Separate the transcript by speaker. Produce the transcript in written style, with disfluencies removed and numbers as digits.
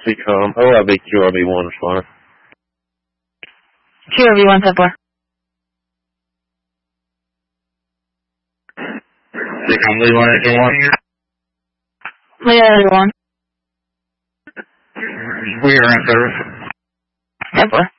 Speaker 1: Become OIB QRB1 responder.
Speaker 2: QRB1 10-4.
Speaker 3: Become Leland at 1.
Speaker 2: Leland at 1.
Speaker 3: We are in service.
Speaker 2: 10-4.